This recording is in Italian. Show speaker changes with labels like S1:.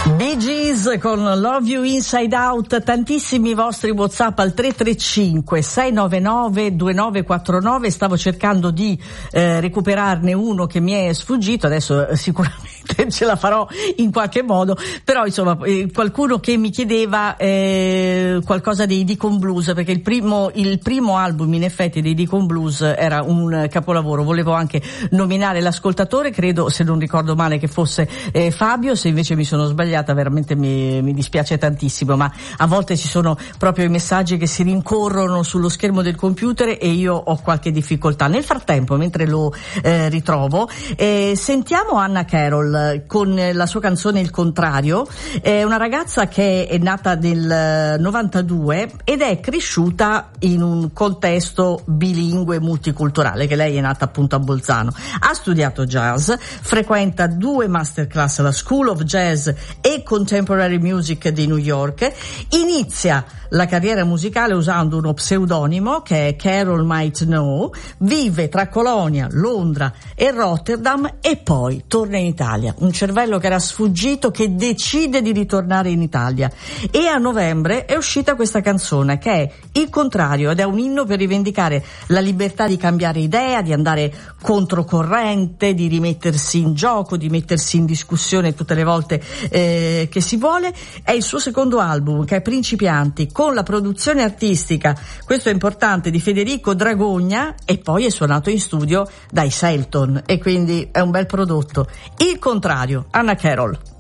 S1: Bee Gees con Love You Inside Out, tantissimi vostri WhatsApp al 335 699 2949. Stavo cercando di recuperarne uno che mi è sfuggito, adesso sicuramente ce la farò in qualche modo, però insomma qualcuno che mi chiedeva qualcosa dei Deacon Blues, perché il primo album in effetti dei Deacon Blues era un capolavoro. Volevo anche nominare l'ascoltatore, credo, se non ricordo male, che fosse Fabio. Se invece mi sono sbagliata veramente mi dispiace tantissimo, ma a volte ci sono proprio i messaggi che si rincorrono sullo schermo del computer e io ho qualche difficoltà. Nel frattempo, mentre lo ritrovo, sentiamo Anna Carroll con la sua canzone Il Contrario. È una ragazza che è nata nel 92 ed è cresciuta in un contesto bilingue multiculturale, che lei è nata appunto a Bolzano. Ha studiato jazz, frequenta 2 masterclass alla School of Jazz e Contemporary Music di New York. Inizia la carriera musicale usando uno pseudonimo che è Carol Might Know, vive tra Colonia, Londra e Rotterdam e poi torna in Italia. Un cervello che era sfuggito, che decide di ritornare in Italia, e a novembre è uscita questa canzone che è Il Contrario, ed è un inno per rivendicare la libertà di cambiare idea, di andare controcorrente, di rimettersi in gioco, di mettersi in discussione tutte le volte che si vuole. È il suo secondo album, che è Principianti, con la produzione artistica, questo è importante, di Federico Dragogna, e poi è suonato in studio dai Selton, e quindi è un bel prodotto. Il Contrario, Anna Carroll.